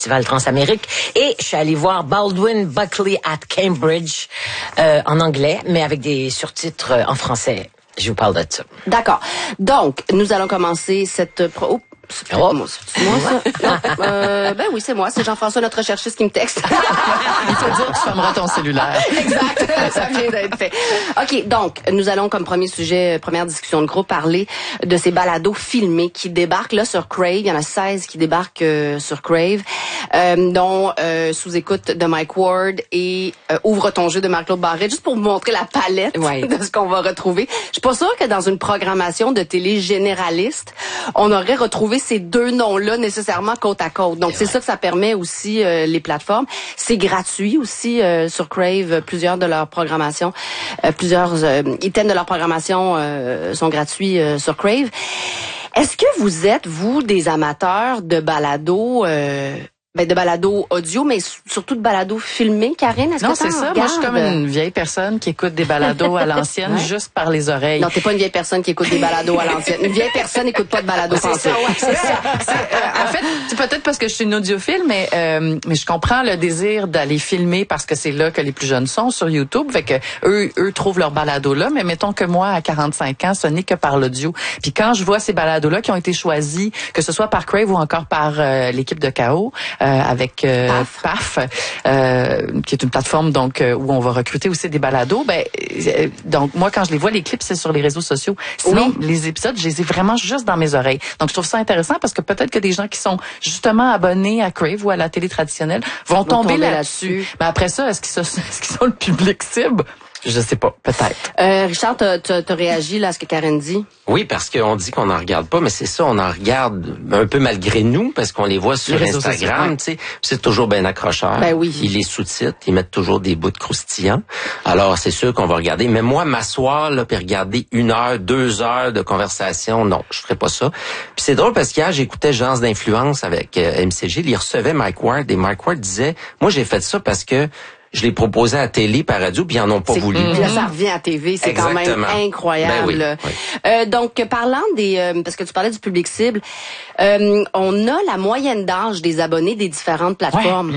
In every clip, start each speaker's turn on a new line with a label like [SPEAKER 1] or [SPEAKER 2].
[SPEAKER 1] Festival Transamérique. Et je suis allée voir Baldwin Buckley at Cambridge en anglais, mais avec des surtitres en français. Je vous parle de ça.
[SPEAKER 2] D'accord. Donc, nous allons commencer cette... C'est moi, ça? Ben oui, c'est moi. C'est Jean-François, notre recherchiste, qui me texte.
[SPEAKER 3] Il faut dire que tu fermeras ton cellulaire.
[SPEAKER 2] Exact. Ça vient d'être fait. OK. Donc, nous allons, comme premier sujet, première discussion de groupe, parler de ces balados filmés qui débarquent là sur Crave. Il y en a 16 qui débarquent sur Crave, dont Sous écoute de Mike Ward et Ouvre ton jeu de Marc-Claude Barrette, juste pour vous montrer la palette de ce qu'on va retrouver. Je suis pas sûre que dans une programmation de télé généraliste, on aurait retrouvé ces deux noms-là nécessairement côte à côte. Donc, c'est ça que ça permet aussi, les plateformes. C'est gratuit aussi sur Crave. Plusieurs de leurs programmations, plusieurs items de leur programmation sont gratuits sur Crave. Est-ce que vous êtes, vous, des amateurs de balado de balado audio, mais surtout de balado filmé, Karine? Est-ce
[SPEAKER 3] non,
[SPEAKER 2] que
[SPEAKER 3] c'est ça. Moi, je suis comme une vieille personne qui écoute des balados à l'ancienne juste par les oreilles.
[SPEAKER 2] Non, t'es pas une vieille personne qui écoute des balados à l'ancienne. Une vieille personne n'écoute pas de balado français.
[SPEAKER 1] C'est ça.
[SPEAKER 3] En fait, c'est peut-être parce que je suis une audiophile, mais je comprends le désir d'aller filmer parce que c'est là que les plus jeunes sont sur YouTube. Fait que eux trouvent leur balado là. Mais mettons que moi, à 45 ans, ce n'est que par l'audio. Puis quand je vois ces balados là qui ont été choisis, que ce soit par Crave ou encore par l'équipe de KO, avec PAF, qui est une plateforme donc où on va recruter aussi des balados. Donc moi quand je les vois les clips c'est sur les réseaux sociaux. Sinon les épisodes je les ai vraiment juste dans mes oreilles. Donc je trouve ça intéressant parce que peut-être que des gens qui sont justement abonnés à Crave ou à la télé traditionnelle vont tomber là-dessus. Mais après ça est-ce qu'ils sont le public cible? Je sais pas, peut-être.
[SPEAKER 2] Richard, t'as réagi là à ce que Karen dit?
[SPEAKER 4] Oui, parce qu'on dit qu'on n'en regarde pas, mais c'est ça, on en regarde un peu malgré nous, parce qu'on les voit sur Instagram, tu sais. C'est toujours bien accrocheur.
[SPEAKER 2] Ben oui.
[SPEAKER 4] Ils les sous-titrent, ils mettent toujours des bouts de croustillants. Alors, c'est sûr qu'on va regarder. Mais moi, m'asseoir, là, puis regarder 1 heure, 2 heures de conversation, non, je ferais pas ça. Puis c'est drôle parce qu'hier, j'écoutais Gens d'influence avec MCG, il recevait Mike Ward, et Mike Ward disait, moi, j'ai fait ça parce que je l'ai proposé à la télé, par radio, puis ils en ont pas voulu.
[SPEAKER 2] Puis là, ça revient à TV, c'est
[SPEAKER 4] Exactement.
[SPEAKER 2] quand même incroyable.
[SPEAKER 4] Ben oui.
[SPEAKER 2] Donc, parlant parce que tu parlais du public cible, on a la moyenne d'âge des abonnés des différentes plateformes.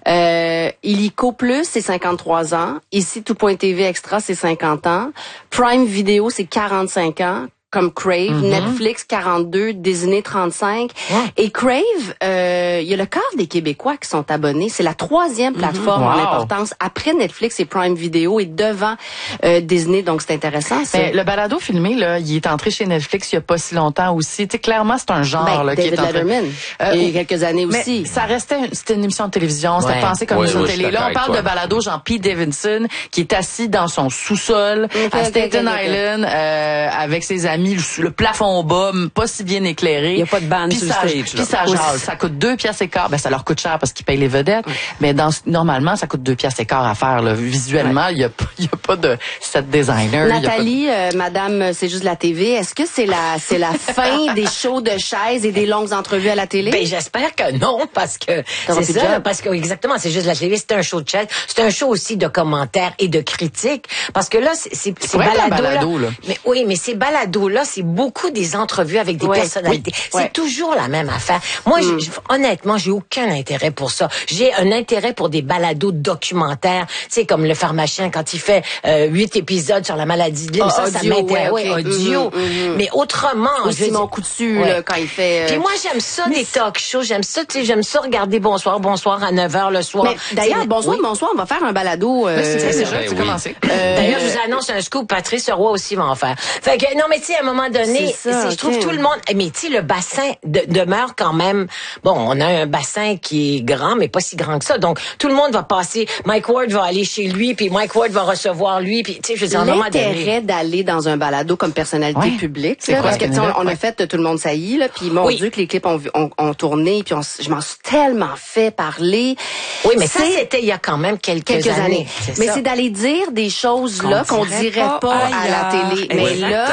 [SPEAKER 2] Illico Plus, c'est 53 ans. Ici, Tout.tv Extra, c'est 50 ans. Prime Video, c'est 45 ans. Comme Crave, Netflix 42, Disney 35. Et Crave, il y a le quart des Québécois qui sont abonnés. C'est la 3e plateforme en importance après Netflix et Prime Video et devant Disney. Donc c'est intéressant.
[SPEAKER 3] Mais le balado filmé là, il est entré chez Netflix il y a pas si longtemps aussi. Tu sais clairement c'est un genre là, qui est entré.
[SPEAKER 2] Letterman. Il y a quelques années aussi.
[SPEAKER 3] Mais ça restait c'était une émission de télévision, c'était pensé comme une émission de télé. Là on parle de balado genre Pete Davidson qui est assis dans son sous-sol à Staten Island avec ses amis. Le plafond bas, pas si bien éclairé.
[SPEAKER 1] Il y a pas de bande sur le stage.
[SPEAKER 3] Puis ça jase. Ça coûte 2 piastres et quart. Ben, ça leur coûte cher parce qu'ils payent les vedettes. Mais normalement, ça coûte 2 piastres et quart à faire, là. Visuellement, il y a pas de set designer.
[SPEAKER 2] Nathalie, madame, c'est juste la TV. Est-ce que c'est la fin des shows de chaises et des longues entrevues à la télé?
[SPEAKER 1] Ben, j'espère que non, parce que c'est ça, parce que exactement, c'est juste la télé, c'est un show de chaise, c'est un show aussi de commentaires et de critiques, parce que là, c'est balado là. Mais oui, mais ces balados-là, c'est beaucoup des entrevues avec des personnalités. C'est toujours la même affaire. Moi, honnêtement, j'ai aucun intérêt pour ça. J'ai un intérêt pour des balados documentaires, tu sais, comme le pharmacien quand il fait 8 épisodes sur la maladie de Lyme. Ça m'intéresse. Audio. Mais autrement,
[SPEAKER 2] Simon Coutu, là, quand il fait...
[SPEAKER 1] Puis moi, j'aime ça, des talk shows. J'aime ça, tu sais, j'aime ça regarder Bonsoir à 9h le soir.
[SPEAKER 2] Mais d'ailleurs, Bonsoir, on va faire un balado.
[SPEAKER 3] C'est déjà commencé.
[SPEAKER 1] D'ailleurs, je vous annonce un scoop, Patrice Roy aussi va en faire. Fait que, non, mais tu sais, à un moment donné, je trouve tout le monde, mais tu sais, le bassin demeure quand même, bon, on a un bassin qui est grand, mais pas si grand que ça. Donc, tout le monde va passer, Mike Ward va aller chez lui, puis Mike Ward va recevoir lui, puis tu sais, je veux dire, à un moment donné.
[SPEAKER 2] L'intérêt d'aller dans un balado comme personnalité publique, là, parce que on a fait Tout le monde saillit, là, puis mon Dieu que les clips ont tourné, puis je m'en suis tellement fait parler.
[SPEAKER 1] Oui, mais ça c'était il y a quand même quelques années.
[SPEAKER 2] Mais c'est d'aller dire des choses là qu'on dirait pas à la télé. Mais là,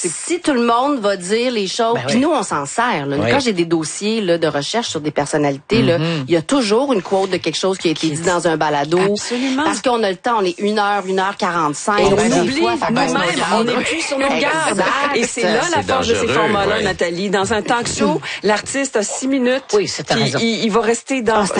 [SPEAKER 2] Si tout le monde va dire les choses, puis nous, on s'en sert. Là. Quand j'ai des dossiers là, de recherche sur des personnalités, là, il y a toujours une quote de quelque chose qui a été dit dans un balado.
[SPEAKER 5] Absolument.
[SPEAKER 2] Parce qu'on a le temps, on est 1h45.
[SPEAKER 5] Et on oublie nous-mêmes, on n'est plus sur nos gardes. Et c'est là la force de ces formats-là, Nathalie. Dans un talk show, l'artiste a 6 minutes.
[SPEAKER 1] Oui, c'est raison.
[SPEAKER 5] Il va rester dans...